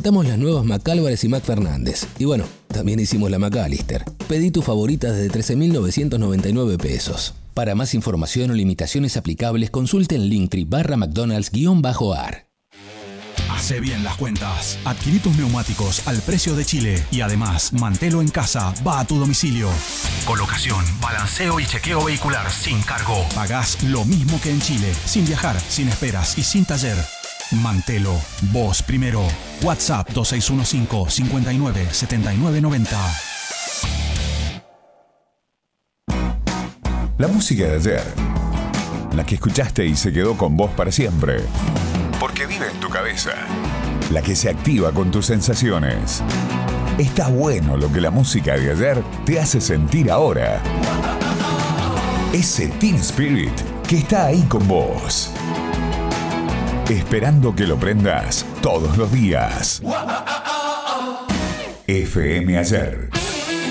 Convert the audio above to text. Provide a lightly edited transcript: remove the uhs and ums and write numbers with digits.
presentamos las nuevas McAlvarez y McFernández. Y bueno, también hicimos la McAllister. Pedí tu favorita desde 13.999 pesos. Para más información o limitaciones aplicables, consulte en Linktree/McDonald's_AR. Hace bien las cuentas. Adquirí tus neumáticos al precio de Chile y además mantelo en casa, va a tu domicilio. Colocación, balanceo y chequeo vehicular sin cargo. Pagás lo mismo que en Chile, sin viajar, sin esperas y sin taller. Mantelo, vos primero. WhatsApp 2615 59 79 90. La música de ayer, la que escuchaste y se quedó con vos para siempre, porque vive en tu cabeza, la que se activa con tus sensaciones. Está bueno lo que la música de ayer te hace sentir ahora. Ese Teen Spirit que está ahí con vos, esperando que lo prendas todos los días. FM Ayer.